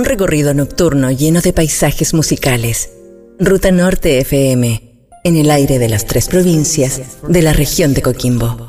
recorrido nocturno lleno de paisajes musicales. Ruta Norte FM, en el aire de las 3 provincias de la región de Coquimbo.